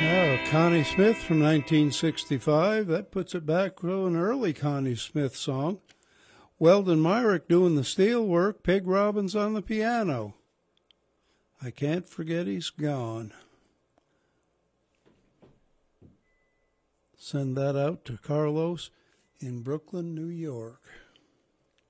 Oh, Connie Smith from 1965. That puts it back to an early Connie Smith song. Weldon Myrick doing the steel work, Peg Robbins on the piano. I can't forget he's gone. Send that out to Carlos in Brooklyn, New York.